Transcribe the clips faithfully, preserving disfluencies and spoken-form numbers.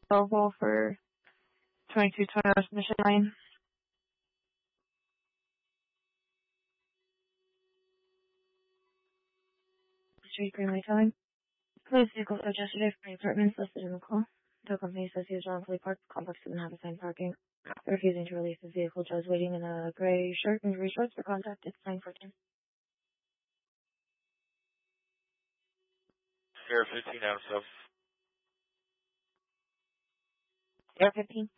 available for twenty-two twenty West Mission Lane. Street Greenway Towing. Police vehicles are yesterday from the apartments listed in the call. Tow company says he was wrongfully parked. The complex doesn't have assigned parking. Refusing to release his vehicle. Joe's waiting in a gray shirt and gray shorts for contact. It's nine fourteen. Air fifteen out of sub. Air fifteen.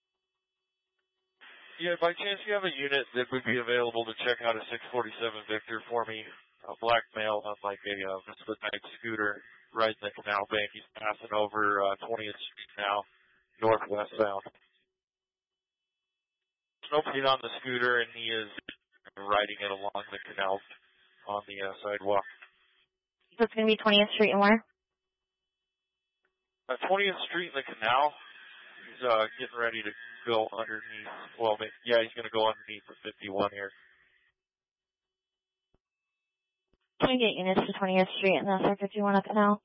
Yeah, by chance you have a unit that would be available to check out a six forty-seven Victor for me. A black male on like a uh, Vista Knight scooter right in the canal bank. He's passing over uh, twentieth Street now, northwest bound. Nobody on the scooter, and he is riding it along the canal on the uh, sidewalk. So it's going to be twentieth Street and where? Uh, twentieth Street in the canal. He's uh, getting ready to go underneath. Well, yeah, he's going to go underneath the fifty-one here. Can you get units to twentieth Street and that's our fifty-one at the canal?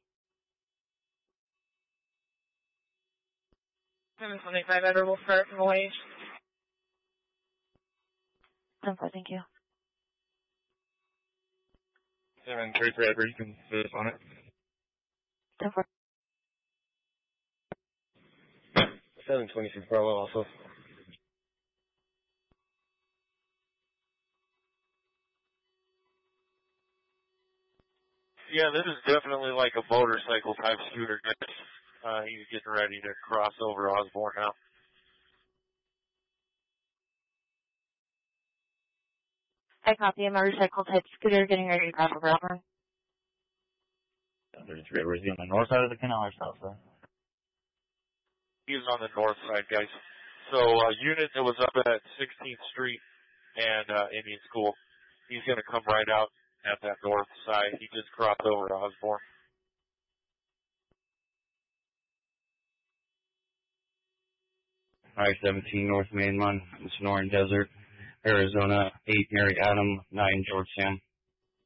seven twenty-five Edward start from the wage. Simple, thank you. seven thirty-three Edward, you can put us on it. Simple. seven twenty-six Bravo also. Yeah, this is definitely like a motorcycle type scooter. Uh, he's getting ready to cross over Osborne now. I copy a motorcycle type scooter getting ready to cross over Osborne. thirty-three Edward, is he on the north side of the canal or south side? He's on the north side, guys. So, uh, unit that was up at sixteenth Street and uh, Indian School, he's going to come right out at that north side. He just crossed over to Osborne. I seventeen North Main Run, Sonoran Desert, Arizona, eight Mary Adam, nine George Sam.